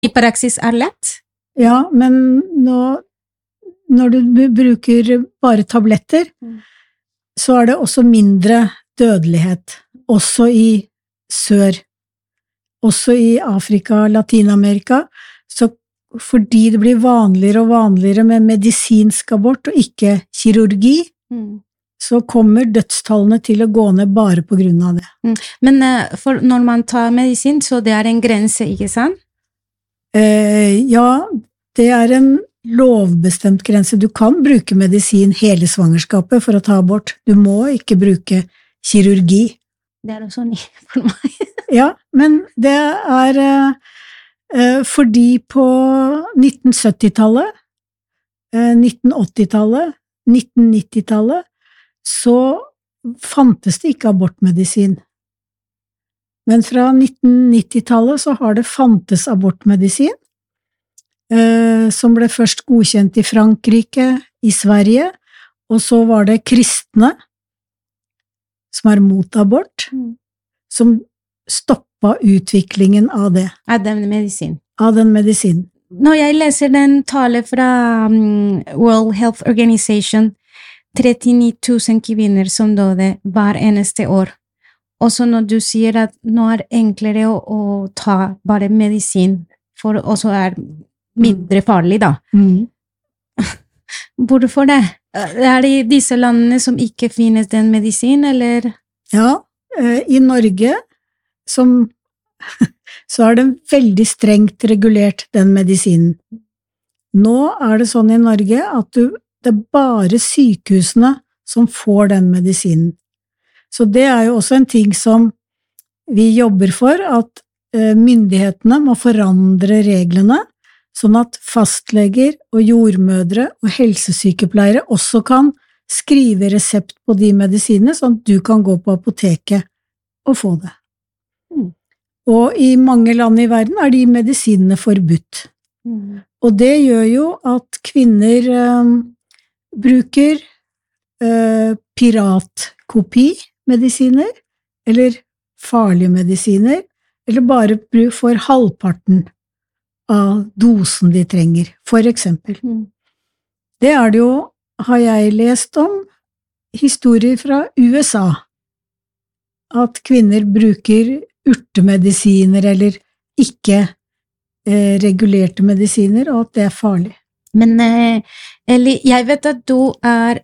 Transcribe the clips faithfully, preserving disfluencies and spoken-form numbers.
I praksis er lett? Ja, men nå, når du bruker bare tabletter, mm. så er det også mindre dødelighet, også i sør, også i Afrika, Latinamerika, så fordi det blir vanligere og vanligere med medisinsk abort og ikke kirurgi, mm. så kommer dødstallene til å gå ned bare på grunn av det. Mm. Men uh, for når man tar medisin, så det er en grense, ikke sant? Uh, ja, det er en lovbestemt grense. Du kan bruke medisin hele svangerskapet for å ta abort. Du må ikke bruke kirurgi. Det er også nytt for meg. Ja, men det er uh, fordi på nitten syttitallet, uh, nitten åttitallet, nitten nittitallet, så fantes det ikke abortmedisin. Men fra nitten nittitallet så har det fantes abortmedisin, uh, som ble først godkjent i Frankrike, i Sverige, og så var det kristne, som er mot abort, mm. som stoppa utviklingen av det. Av den medisin. Av den medisin. Når jeg leser den tale fra um, World Health Organization, trettini tusen kvinner som døde hver eneste år. Også når du sier at nå er det enklere å, å ta bare medisin, for også er mindre farlig da. Mm. Hvorfor det? Er det i disse landene som ikke finnes den medisin, eller? Ja, i Norge som, så er det veldig strengt regulert den medisinen. Nå er det sånn i Norge at du, det er bare sykehusene som får den medisinen. Så det er jo også en ting som vi jobber for, at myndighetene må forandre reglene, sånn at fastleger og jordmødre og helsesykepleiere også kan skrive resept på de medisinene, sånn at du kan gå på apoteket og få det. Mm. Og i mange land i verden er de medisinene forbudt. Mm. Og det gjør jo at kvinner eh, bruker eh, piratkopimedisiner, eller farlige medisiner, eller bare får halvparten av dosen de trenger, for eksempel. Mm. Det er det jo, har jeg lest om, historier fra U S A, at kvinner bruker urtemedisiner eller ikke eh, regulerte medisiner, og at det er farlig. Men eh, Eli, jeg vet at du er,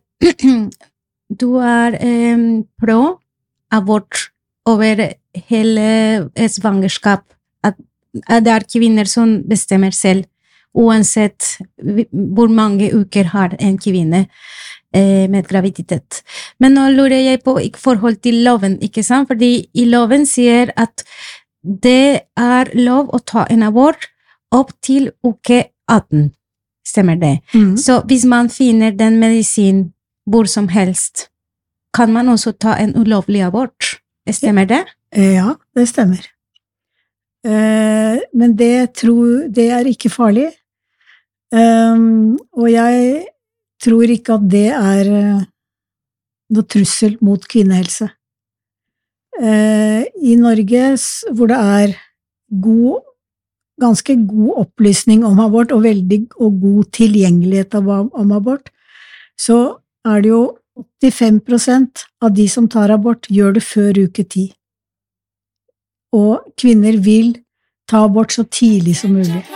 du er eh, pro abort over hele svangerskap, at det er kvinner som bestemmer selv, uansett hvor mange uker har en kvinne eh, med graviditet. Men nå lurer jeg på i forhold til loven, ikke sant? Fordi i loven sier at det er lov å ta en abort opp til uke atten. Stemmer det? Mm. Så hvis man finner den medisin hvor som helst, kan man også ta en ulovlig abort. Stemmer det? Ja, det stemmer. Men det, tror, det er ikke farlig, um, og jeg tror ikke at det er noe trussel mot kvinnehelse. Uh, I Norge, hvor det er god, ganske god opplysning om abort, og veldig og god tilgjengelighet av, om abort, så er det jo åttifem prosent av de som tar abort gjør det før uke ti. Og kvinner vil ta abort så tidlig som mulig.